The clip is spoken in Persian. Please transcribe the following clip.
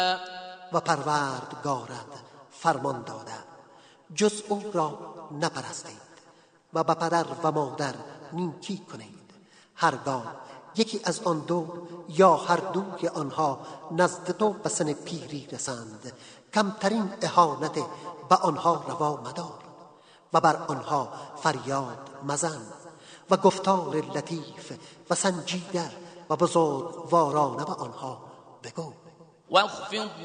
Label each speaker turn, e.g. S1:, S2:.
S1: و پروردگارت فرمان داده جز او را نپرستید و به پدر و مادر نیکی کنید. هرگاه یکی از آن دو یا هر دوی آنها نزد تو به سن پیری رسند، کمترین اهانت به آنها روا مدار و بر آنها فریاد مزن و گفتار لطیف و سنجیده و بزرگوارانه به آنها بگو.
S2: واخفض